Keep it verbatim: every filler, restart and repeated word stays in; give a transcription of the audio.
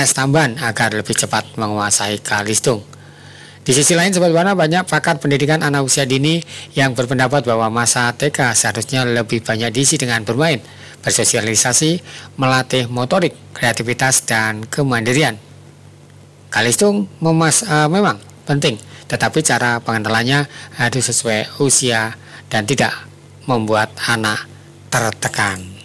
les tambahan agar lebih cepat menguasai kalistung. Di sisi lain, Sobat Buana, banyak pakar pendidikan anak usia dini yang berpendapat bahwa masa T K seharusnya lebih banyak diisi dengan bermain, bersosialisasi, melatih motorik, kreativitas, dan kemandirian. Kalistung memas, uh, memang penting, tetapi cara pengenalannya harus sesuai usia dan tidak membuat anak tertekan.